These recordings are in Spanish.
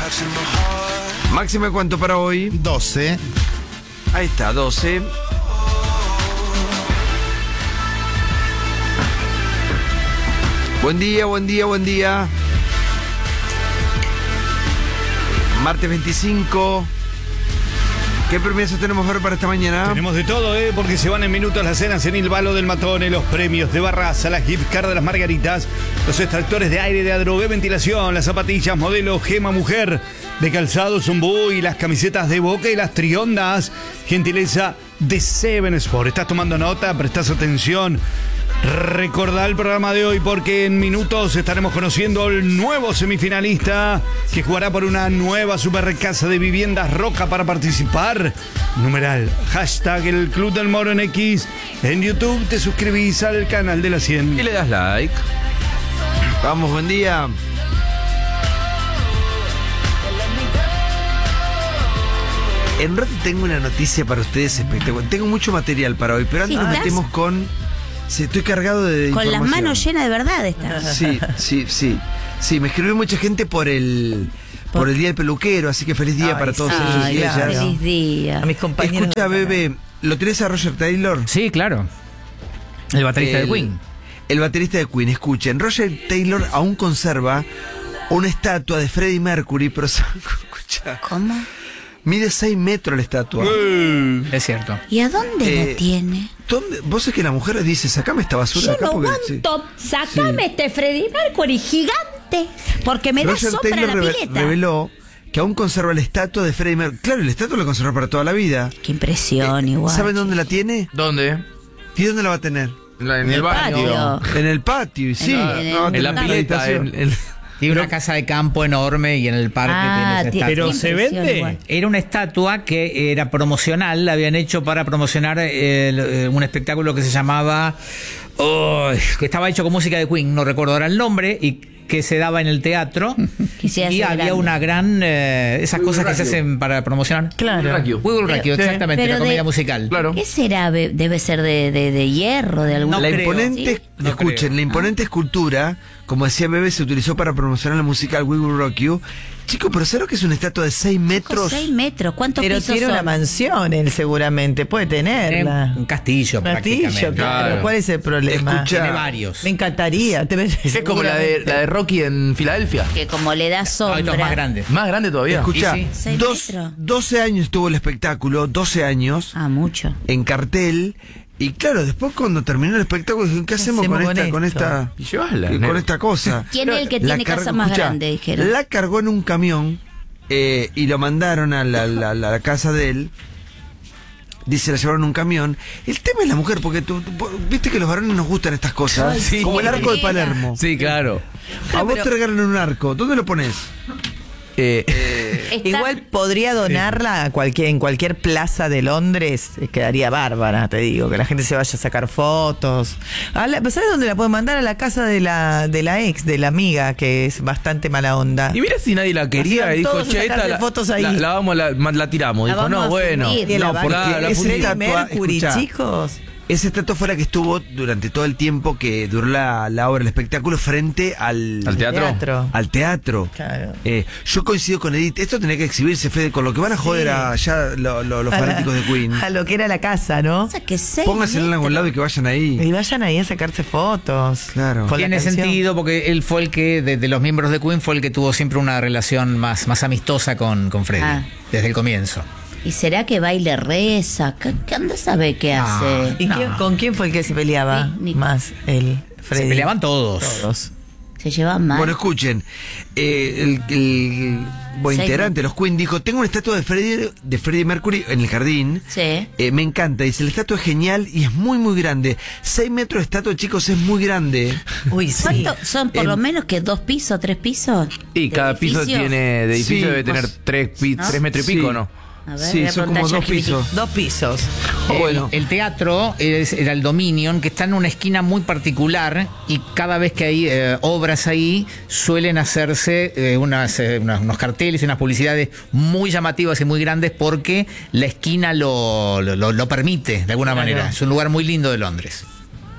Máxima, ¿cuánto para hoy? 12. Ahí está, 12. Buen día, buen día, buen día. Martes 25. ¿Qué premios tenemos para esta mañana? Tenemos de todo, porque se van en minutos las cenas en el Balo del Matone, los premios de Barraza, las gift card de las Margaritas, los extractores de aire de Adrogué Ventilación, las zapatillas modelo Gema Mujer de calzado Zumbú y las camisetas de Boca y las triondas, gentileza de Seven Sport. ¿Estás tomando nota? ¿Prestás atención? Recordá el programa de hoy porque en minutos estaremos conociendo al nuevo semifinalista que jugará por una nueva super casa de viviendas Roca. Para participar, numeral hashtag el Club del Moro en X. En YouTube te suscribís al canal de la 100 y le das like. Vamos, buen día. En rato tengo una noticia para ustedes espectacular. Tengo mucho material para hoy, pero antes nos metemos con... Sí, estoy cargado de con información. las manos llenas de verdad estás. Sí, me escribió mucha gente por el Día del Peluquero, así que feliz día para todos ellos y ellas. Feliz día. A mis compañeros. Escucha, Bebe, ¿lo tenés a Roger Taylor? Sí, claro. El baterista de Queen. El baterista de Queen, escuchen. Roger Taylor aún conserva una estatua de Freddie Mercury, pero escucha. ¿Cómo? Mide 6 metros la estatua. Es cierto. ¿Y a dónde la tiene? Vos sabés que la mujer dice, sacame esta basura Yo de acá. no Porque, aguanto, sacame este Freddie Mercury gigante, porque me da Roger sombra Taylor la pileta. reveló que aún conserva la estatua de Freddie Mercury. Claro, la estatua la conserva para toda la vida. Qué impresión, igual. ¿Saben dónde la tiene? ¿Dónde? ¿Y dónde la va a tener? En el baño. En el patio, y sí. En la pileta. Tiene una casa de campo enorme y en el parque tiene esa estatua. Pero se vende. Igual. Era una estatua que era promocional, la habían hecho para promocionar un espectáculo que se llamaba... que estaba hecho con música de Queen, no recuerdo ahora el nombre, y que se daba en el teatro. Y había grande. una gran... esas cosas que se hacen para promocionar. Claro. We Will Rock You, exactamente, pero la comedia de- musical. Claro. ¿Qué será? Debe ser de hierro, de algún... No La creo. imponente, ¿Sí? No escuchen, creo. la imponente escultura, como decía Bebe, se utilizó para promocionar la musical We Will Rock You. Chicos, pero ¿sabes lo que es una estatua de 6 metros? 6 metros, ¿cuántos Pero pisos tiene una son? mansión él seguramente, puede tenerla. Un castillo, Castillo, prácticamente. claro. Claro. ¿Cuál es el problema? Escucha, Tiene varios. Me encantaría. Es como la de Rocky en Filadelfia. Que como le da No, esto es más sombra. grande. Más grande todavía. Escucha, Y sí. 6 metros. 12 años tuvo el espectáculo, 12 años, Mucho. en cartel. Y claro, después cuando terminó el espectáculo, dijeron, ¿qué hacemos con esta Y llevasla. con esta cosa? ¿Quién es el que tiene casa más grande? Dijeron. La cargó en un camión y lo mandaron a la casa de él. Dice, la llevaron en un camión. El tema es la mujer, porque tú viste que a los varones nos gustan estas cosas. Sí. Como el arco de Palermo. Sí, claro. A vos te regalan un arco. ¿Dónde lo pones? Está- Igual podría donarla a en cualquier plaza de Londres, quedaría bárbara, te digo, que la gente se vaya a sacar fotos. ¿Sabes dónde la pueden mandar? A la casa de la ex, de la amiga, que es bastante mala onda. Y mira si nadie la quería Hacían y dijo, todos a che, esta sacarse fotos ahí. la tiramos. La Dijo, vamos no, a bueno. subir. Y en No, la porque banca, esa Freddie estatua, Mercury, escuchá, chicos. Esa estatua fue la que estuvo durante todo el tiempo que duró la obra, el espectáculo, frente al teatro. Al teatro. Claro. Yo coincido con Edith. Esto tenía que exhibirse, Fede, con lo que van a joder allá los fanáticos de Queen. A lo que era la casa, ¿no? O sea, que 6 Pónganse en algún lado y que vayan ahí. Y vayan ahí a sacarse fotos. Claro. Con la Tiene canción. sentido porque él fue el que, de los miembros de Queen, fue el que tuvo siempre una relación más amistosa con Freddie, desde el comienzo. ¿Y será que baile reza? ¿Qué anda a saber qué hace? ¿Y con quién fue el que se peleaba más? El Freddie. Se peleaban todos. Todos. Se llevan mal. Bueno, escuchen. El buen integrante de los Queen dijo, tengo una estatua de Freddie Mercury en el jardín. Sí. Me encanta. Dice, la estatua es genial y es muy, muy grande. 6 metros de estatua, chicos, es muy grande. Uy, sí. ¿Cuánto son por lo menos que 2 pisos, 3 pisos? Y de cada piso edificio? de edificio Sí, debe tener más- 3 ¿no? metros y pico, ¿no? A ver, Sí, voy a son como preguntar 2 a ChatGPT. pisos. 2 pisos. Bueno. El teatro era el Dominion, que está en una esquina muy particular y cada vez que hay obras ahí suelen hacerse unos carteles y unas publicidades muy llamativas y muy grandes porque la esquina lo permite de alguna manera. Es un lugar muy lindo de Londres.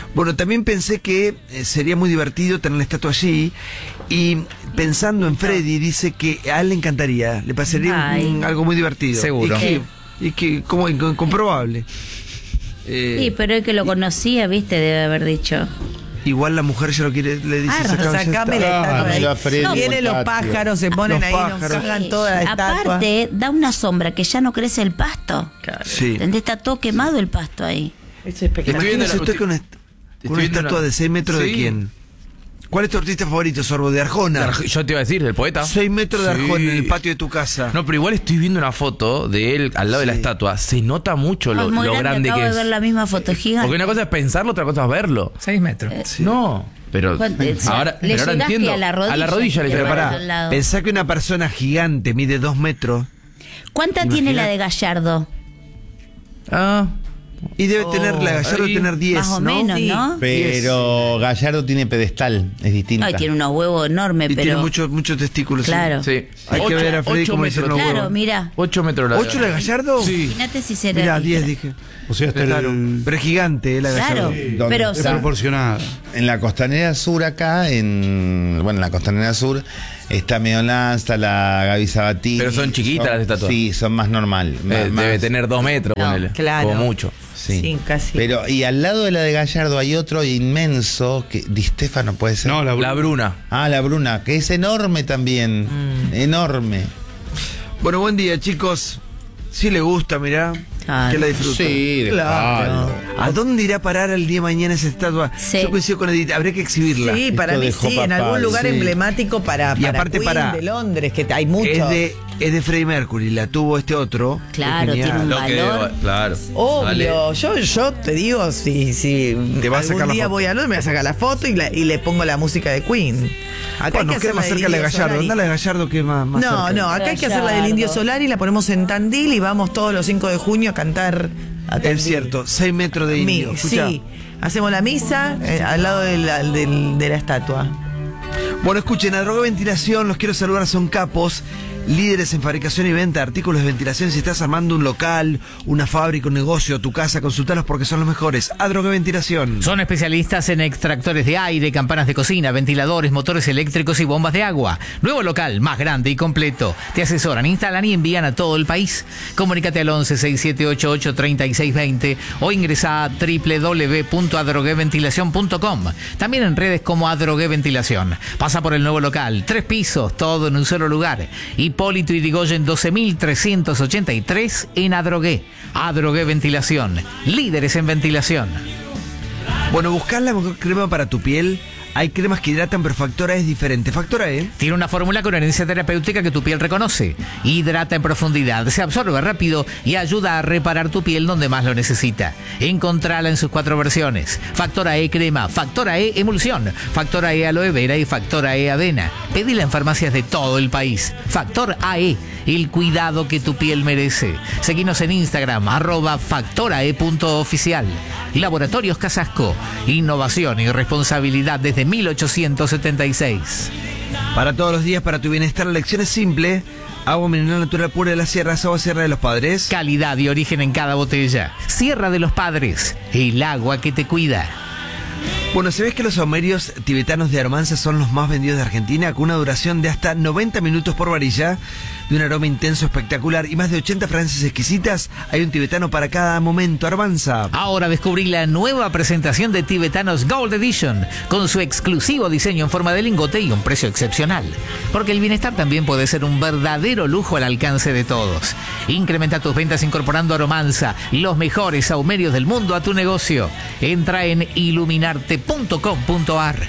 Bueno, también pensé que sería muy divertido tener la estatua allí. Y pensando en Freddy, dice que a él le encantaría. Le parecería algo muy divertido. Seguro. Y que como incomprobable. Sí, pero el que lo conocía, viste, debe haber dicho. Igual la mujer ya lo quiere, le dice, Sacame la estatua de ahí. No, Vienen los pájaros, se ponen Los ahí, nos pájaros. cagan toda la estatua. Aparte, da una sombra que ya no crece el pasto. Sí. ¿Entendés? Está todo quemado el pasto ahí. Es espectacular. Imagínese viendo usted la- con una estoy viendo estatua la- de 6 metros de Sí. quién. ¿Cuál es tu artista favorito, Sorbo? De Arjona. Yo te iba a decir, del poeta. 6 metros de Sí. Arjona en el patio de tu casa. No, pero igual estoy viendo una foto de él al lado de la Sí. estatua. Se nota mucho Ay, muy lo grande acabo que de ver es. la misma foto gigante. Porque una cosa es pensarlo, otra cosa es verlo. 6 metros. No, pero ¿Cuánto? O sea, ahora, le pero ahora llegaste entiendo. a la rodilla, le Pero Pero pará, al lado. pensá que una persona gigante mide 2 metros ¿Cuánta tiene la de Gallardo? Ah, y debe tener, la Gallardo ahí, tener 10, Más o ¿no? menos, Sí. ¿no? Pero Gallardo tiene pedestal, es distinta. Ay, tiene unos huevos enormes, Y tiene pero. muchos testículos. ¿sí? Claro. sí. Hay que ver a Freddy cómo dice los Claro, huevos. mira. 8 metros la 8 la Gallardo. Sí. Imagínate si será. Mirá, 10 dije. O sea, está Claro. el- Pero es gigante, la Claro, Gallardo. ¿Dónde pero. es proporcionada. En la costanera sur acá, en la costanera sur, está Medolán, está la Gaby Sabatini. Pero son chiquitas las estatuas. Sí, son más normal. más- Debe tener 2 metros, No, ponele. claro. Como mucho. Sí. Sí, casi. Pero, y al lado de la de Gallardo hay otro inmenso, que Di Stefano puede ser. No, La Bruna. Ah, la Bruna, que es enorme también. Enorme. Bueno, buen día, chicos. Si le gusta, mirá, Ay. que la disfruta. Sí, Claro. ¿A dónde irá a parar el día de mañana esa estatua? Sí. Yo coincido con Edith, habría que exhibirla. Sí, para Esto mí dejó sí, en papá, algún lugar sí. emblemático para Y aparte Queen para- de Londres, que hay muchos. Es de Freddie Mercury, la tuvo este otro. Claro, Qué genial. tiene un valor. Claro. Obvio, yo te digo, si Te vas a sacar algún la día foto. voy a Londres, me voy a sacar la foto y le pongo la música de Queen. Acá Bueno, nos queda más cerca la de Gallardo. Anda la de Gallardo que más No, cerca. no, acá hay que hacer la del Indio Solari, la ponemos en Tandil y vamos todos los 5 de junio a cantar a Tandil. Es cierto, 6 metros de indio. Escuchá. Sí, hacemos la misa al lado de la estatua. Bueno, escuchen, a Droga Ventilación, los quiero saludar, son capos, líderes en fabricación y venta de artículos de ventilación. Si estás armando un local, una fábrica, un negocio, tu casa, consultalos porque son los mejores. A Droga Ventilación. Son especialistas en extractores de aire, campanas de cocina, ventiladores, motores eléctricos y bombas de agua. Nuevo local, más grande y completo. Te asesoran, instalan y envían a todo el país. Comunícate al 11-6788-3620 o ingresa a www.adrogueventilacion.com. También en redes como Adrogué Ventilación. Pasa por el nuevo local, 3 pisos, todo en un solo lugar. Hipólito Yrigoyen 12.383 en Adrogué. Adrogué Ventilación, líderes en ventilación. Bueno, buscás la mejor crema para tu piel. Hay cremas que hidratan, pero Factora es diferente. Factora E. Tiene una fórmula con herencia terapéutica que tu piel reconoce. Hidrata en profundidad, se absorbe rápido y ayuda a reparar tu piel donde más lo necesita. Encontrala en sus 4 versiones. Factora E crema, Factora E emulsión, Factora E aloe vera y Factora E avena. Pedila en farmacias de todo el país. Factor AE, el cuidado que tu piel merece. Seguinos en Instagram, @factorae.oficial. Laboratorios Casasco, innovación y responsabilidad desde 1876. Para todos los días, para tu bienestar, la elección es simple. Agua mineral natural pura de las sierras, agua Sierra de los Padres. Calidad y origen en cada botella. Sierra de los Padres, el agua que te cuida. Bueno, ¿sabés que los saumerios tibetanos de Aromanza son los más vendidos de Argentina? Con una duración de hasta 90 minutos por varilla, de un aroma intenso espectacular y más de 80 fragancias exquisitas. Hay un tibetano para cada momento. Aromanza. Ahora descubrí la nueva presentación de Tibetanos Gold Edition, con su exclusivo diseño en forma de lingote y un precio excepcional. Porque el bienestar también puede ser un verdadero lujo al alcance de todos. Incrementa tus ventas incorporando Aromanza, los mejores saumerios del mundo, a tu negocio. Entra en iluminarte.com.ar.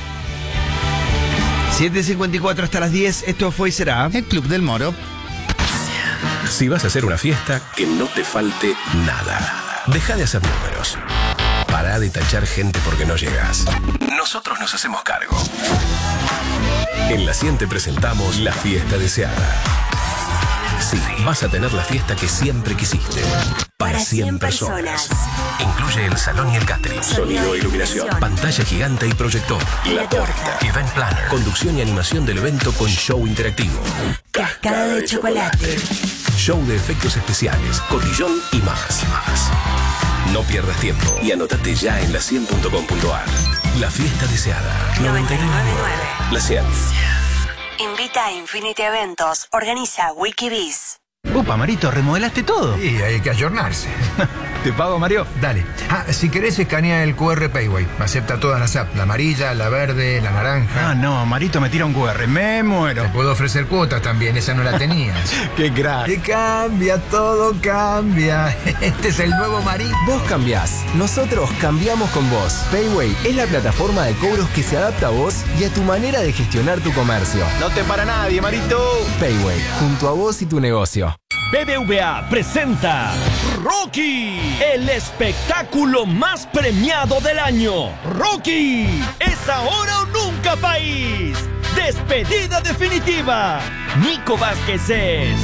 7:54 hasta las 10. Esto fue y será. El Club del Moro. Si vas a hacer una fiesta, que no te falte nada. Deja de hacer números. Pará de tachar gente porque no llegas. Nosotros nos hacemos cargo. En La 100 te presentamos la fiesta deseada. Sí, vas a tener la fiesta que siempre quisiste. Para 100 personas. Incluye el salón y el catering. Sonido e iluminación. Pantalla gigante y proyector. La torta. Event planner. Conducción y animación del evento con show interactivo. Cascada de chocolate. Show de efectos especiales, cotillón y más. No pierdas tiempo y anótate ya en la100.com.ar. La fiesta deseada. 99.9. La 100. Invita a Infinity Eventos. Organiza Wikibiz. Upa, Marito, remodelaste todo. Sí, hay que ayornarse. ¿Te pago, Mario? Dale. Si querés, escanea el QR Payway. Acepta todas las apps. La amarilla, la verde, la naranja. Ah, no, Marito me tira un QR. Me muero. Te puedo ofrecer cuotas también. Esa no la tenías. Qué crack. Que cambia, todo cambia. Este es el nuevo Marito. Vos cambiás. Nosotros cambiamos con vos. Payway es la plataforma de cobros que se adapta a vos y a tu manera de gestionar tu comercio. No te para nadie, Marito. Payway, junto a vos y tu negocio. BBVA presenta Rocky, el espectáculo más premiado del año. Rocky, es ahora o nunca, país. Despedida definitiva. Nico Vázquez es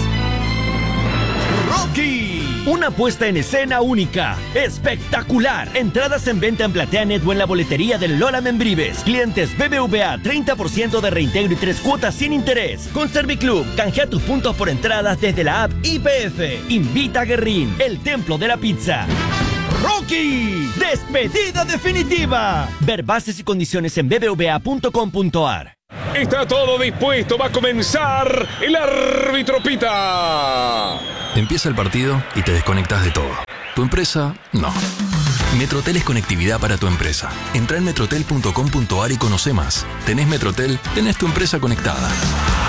Rocky, una puesta en escena única, espectacular. Entradas en venta en PlateaNet o en la boletería del Lola Membrives. Clientes BBVA, 30% de reintegro y 3 cuotas sin interés. Con Serviclub, canjea tus puntos por entradas desde la app IPF. Invita a Guerrín, el templo de la pizza. Rocky, despedida definitiva. Ver bases y condiciones en bbva.com.ar. Está todo dispuesto, va a comenzar. El árbitro pita. Empieza el partido y te desconectas de todo. ¿Tu empresa? No. Metrotel es conectividad para tu empresa. Entra en metrotel.com.ar y conoce más. ¿Tenés Metrotel? Tenés tu empresa conectada.